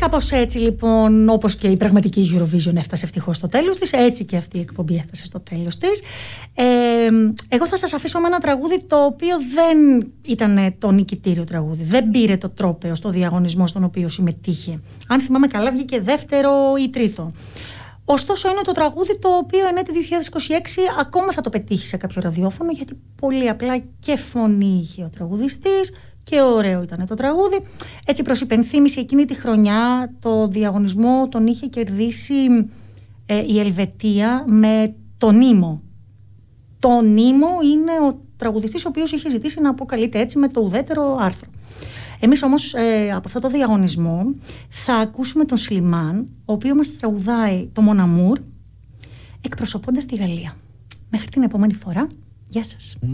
κάπως έτσι λοιπόν, όπως και η πραγματική Eurovision έφτασε ευτυχώς στο τέλος της, έτσι και αυτή η εκπομπή έφτασε στο τέλος της. Εγώ θα σας αφήσω με ένα τραγούδι το οποίο δεν ήταν το νικητήριο τραγούδι, δεν πήρε το τρόπαιο στο διαγωνισμό στον οποίο συμμετείχε. Αν θυμάμαι καλά βγήκε δεύτερο ή τρίτο. Ωστόσο είναι το τραγούδι το οποίο εν έτη 2026 ακόμα θα το πετύχει σε κάποιο ραδιόφωνο, γιατί πολύ απλά και φωνή είχε ο τραγουδιστής και ωραίο ήταν το τραγούδι. Έτσι, προς υπενθύμηση, εκείνη τη χρονιά το διαγωνισμό τον είχε κερδίσει η Ελβετία με το Νίμο. Το Νίμο είναι ο τραγουδιστής ο οποίος είχε ζητήσει να αποκαλείται έτσι με το ουδέτερο άρθρο. Εμείς όμως από αυτό το διαγωνισμό θα ακούσουμε τον Σλιμάν, ο οποίος μας τραγουδάει το Mon Amour, εκπροσωπώντας τη Γαλλία. Μέχρι την επόμενη φορά, γεια σας.